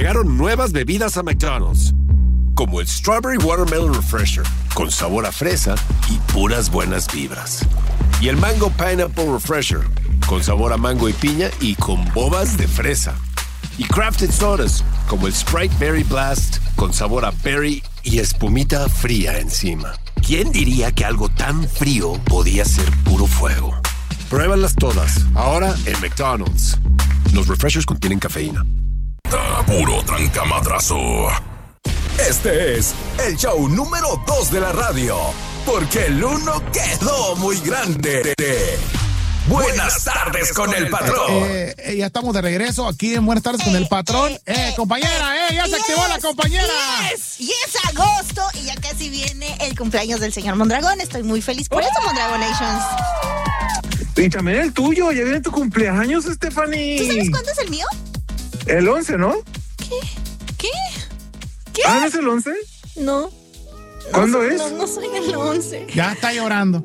Llegaron nuevas bebidas a McDonald's, como el Strawberry Watermelon Refresher, con sabor a fresa y puras buenas vibras. Y el Mango Pineapple Refresher, con sabor a mango y piña y con bobas de fresa. Y crafted sodas, como el Sprite Berry Blast, con sabor a berry y espumita fría encima. ¿Quién diría que algo tan frío podía ser puro fuego? Pruébalas todas, ahora en McDonald's. Los refreshers contienen cafeína. Puro trancamadrazo. Este es el show número 2 de la radio, porque el 1 quedó muy grande. Buenas tardes con el patrón. Ya estamos de regreso aquí en Buenas tardes con el patrón. Compañera, ya se activó la compañera. Y es agosto y ya casi viene el cumpleaños del señor Mondragón. Estoy muy feliz por eso, Mondragon Nations. Y también el tuyo, ya viene tu cumpleaños, Stephanie. ¿Tú sabes cuándo es el mío? El 11, ¿no? ¿Qué? ¿Ah, no es el 11? No. ¿Cuándo es? No soy el 11. Ya está llorando.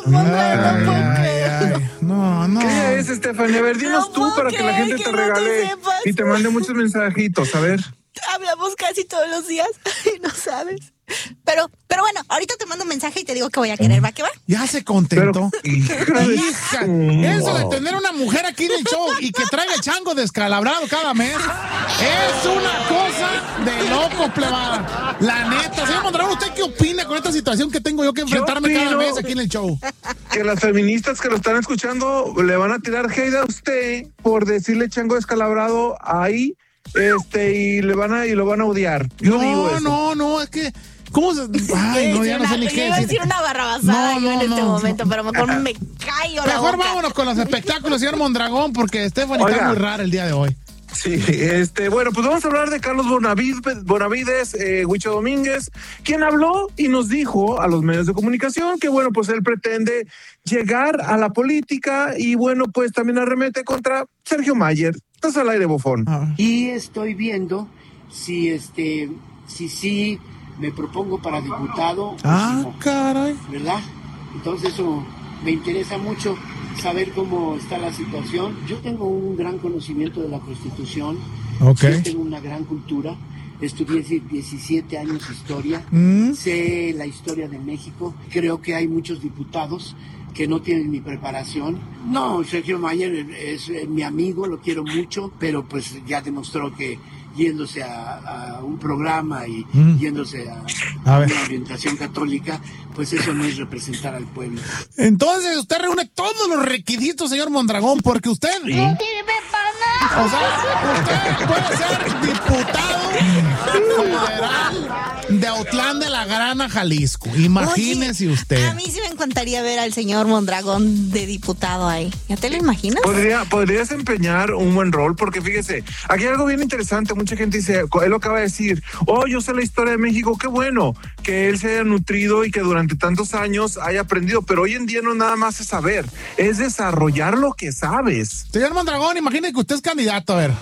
No. ¿Qué día es, Stephanie? A ver, dinos tú para que la gente te regale y te mande muchos mensajitos, a ver. Hablamos casi todos los días y no sabes. Pero bueno, ahorita te mando un mensaje y te digo que voy a querer, ¿va que va? Ya se contentó. Hija, eso de tener una mujer aquí en el show y que traiga chango descalabrado cada mes es una cosa de loco, plebada. La neta, señor Mondragón, ¿usted qué opina con esta situación que tengo yo que enfrentarme cada mes aquí en el show? Que las feministas que lo están escuchando le van a tirar hate a usted por decirle chango descalabrado ahí, y lo van a odiar. Yo digo eso. No, es que ¿cómo se...? Ay, no, ya no sé ni qué decir. Iba a decir una barrabasada en este momento, pero mejor me callo la boca. Mejor vámonos con los espectáculos, señor Mondragón, porque Stephanie está muy rara el día de hoy. Sí, bueno, pues vamos a hablar de Carlos Bonavides, Huicho Domínguez, quien habló y nos dijo a los medios de comunicación que, bueno, pues él pretende llegar a la política y, bueno, pues también arremete contra Sergio Mayer. Estás al aire, bofón. Y estoy viendo si sí me propongo para diputado. Caray. ¿Verdad? Entonces eso me interesa mucho saber cómo está la situación. Yo tengo un gran conocimiento de la Constitución. Okay. Sí, tengo una gran cultura. Estudié 17 años historia. Sé la historia de México. Creo que hay muchos diputados que no tienen mi preparación. No, Sergio Mayer es mi amigo, lo quiero mucho, pero pues ya demostró que yéndose a un programa y yéndose a una orientación católica, pues eso no es representar al pueblo. Entonces usted reúne todos los requisitos, señor Mondragón, porque usted... ¿Sí? No sirve para nada. O sea, usted puede ser diputado federal de Autlán de la Grana, Jalisco. Imagínese usted. A mí sí me encantaría ver al señor Mondragón de diputado ahí. ¿Ya te lo imaginas? Podría desempeñar un buen rol, porque fíjese, aquí hay algo bien interesante. Mucha gente dice, él lo acaba de decir, yo sé la historia de México, qué bueno que él se haya nutrido y que durante tantos años haya aprendido, pero hoy en día no nada más es saber, es desarrollar lo que sabes. Señor Mondragón, imagine que usted es candidato, a ver.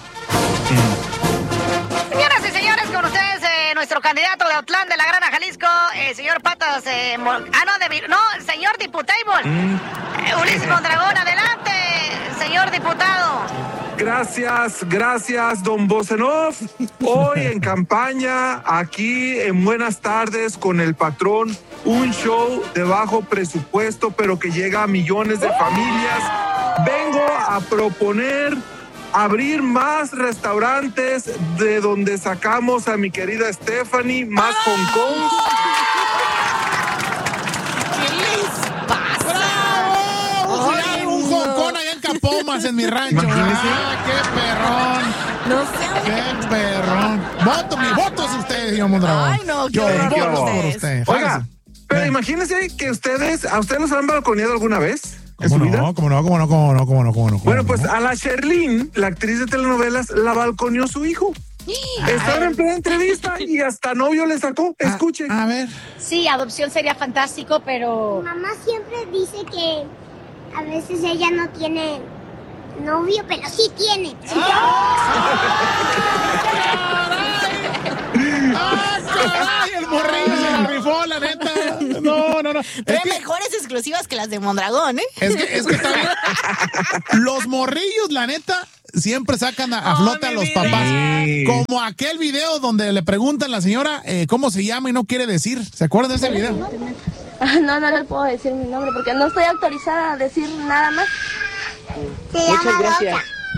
Señoras y señores, con ustedes nuestro candidato de Autlán de la Grana, Jalisco, señor Patas, señor diputado, Ulises Mondragón, adelante, señor diputado. Gracias, don Bosenov. Hoy en campaña, aquí en Buenas Tardes con el patrón, un show de bajo presupuesto, pero que llega a millones de familias. Vengo a proponer abrir más restaurantes de donde sacamos a mi querida Stephanie, más Hong Kong. ¿Qué les pasa? ¡Bravo! Un Hong Kong allá en Capomas, en mi rancho. ¡Qué perrón! No sé. ¡Qué perrón! Mi voto es usted, señor Mondragón. Ay, no, yo voto por usted. Oiga, pero imagínense que ¿a ustedes los han balconeado alguna vez? ¿Cómo no? Bueno, pues a la Sherlyn, la actriz de telenovelas, la balconeó su hijo. Estaban en plena entrevista y hasta novio le sacó. Escuchen. A ver. Sí, adopción sería fantástico, pero... Mi mamá siempre dice que a veces ella no tiene novio, pero sí tiene. ¡Caray! El morrillo se la rifó, la neta. No. Pero mejores exclusivas que las de Mondragón, ¿eh? Es que está bien. Los morrillos, la neta, siempre sacan a flote a los papás. Como aquel video donde le preguntan a la señora cómo se llama y no quiere decir. ¿Se acuerdan de ese video? No le puedo decir mi nombre porque no estoy autorizada a decir nada más. Muchas gracias.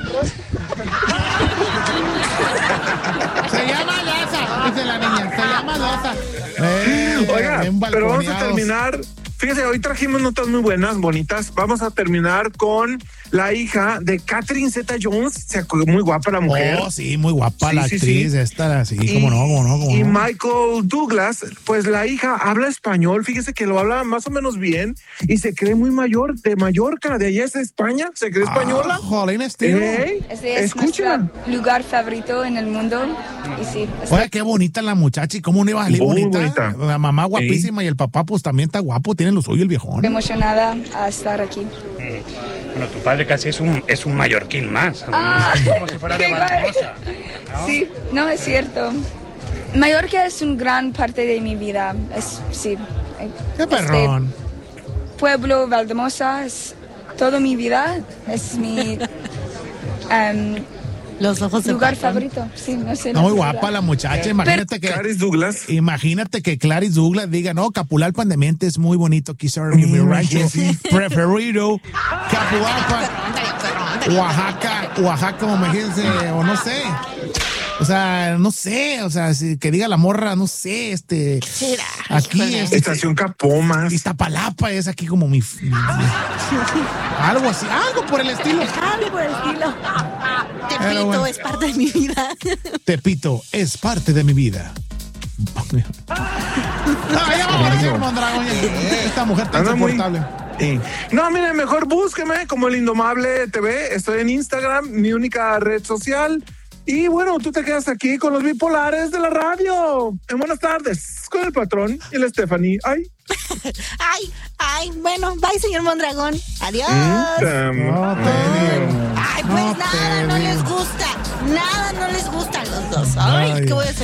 Se llama Loza, dice la niña. Se llama Loza. Oiga, pero vamos a terminar. Fíjese, hoy trajimos notas muy buenas, bonitas. Vamos a terminar con la hija de Catherine Zeta-Jones. Muy guapa la mujer. Oh, sí, muy guapa la actriz. Esta, sí, cómo no. Y Michael Douglas, pues la hija habla español. Fíjese que lo habla más o menos bien y se cree muy mayor, de Mallorca, de allá es de España. ¿Se cree española? Jolín, estilo. Ese es nuestro lugar favorito en el mundo. Y sí. Oye, qué bonita la muchacha y cómo no iba a salir bonita. La mamá guapísima y el papá pues también está guapo. Tienen lo suyo el viejón. Estoy emocionada a estar aquí. Bueno, tu padre casi es un mallorquín más. Como si fuera de Valdemosa, ¿no? Sí, no es cierto. Mallorca es una gran parte de mi vida. Sí. Qué perrón. Pueblo Valdemosa es toda mi vida. Es mi los ojos de lugar favorito. Sí, no sé. Muy guapa la muchacha. Imagínate que Clarice Douglas. Imagínate que Clarice Douglas diga, no, Capulalpan de Mente es muy bonito. Quizá mi rancho preferido. Capulalpan. Oaxaca, como me dijiste, o no sé. O sea, no sé, que diga la morra, no sé, aquí Estación Capomas. Iztapalapa es aquí como mi algo así, algo por el estilo. Tepito es parte de mi vida. Tepito es parte de mi vida. Ya vamos a decir Mondragón. Esta mujer tan insoportable. No, mire, mejor búsqueme como El Indomable TV. Estoy en Instagram, mi única red social. Y bueno, tú te quedas aquí con los bipolares de la radio. En Buenas Tardes, con el patrón y la Stephanie. Ay, bueno, bye, señor Mondragón. Adiós. Ay, pues nada, no les gusta. Nada, no les gusta a los dos. Ay, ¿qué voy a hacer?